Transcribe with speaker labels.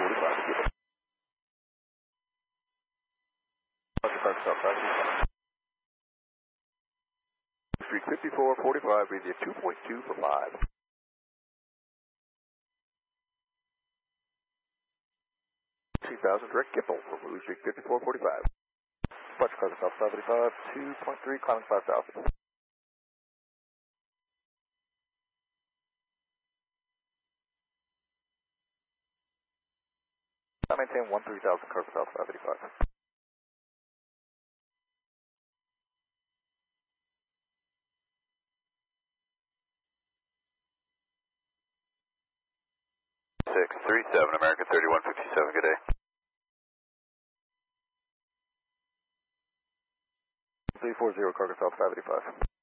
Speaker 1: 45. Roger, South 525. Street 5445, read you 2.2 for 5. 2000, direct Gipple from Louis Street 5445. Roger, Carter South 585, 2.3, climbing 5000. I maintain 13,000, Carter South 585.
Speaker 2: Six, 37, American 3157, good day.
Speaker 1: 340, Carter South 585.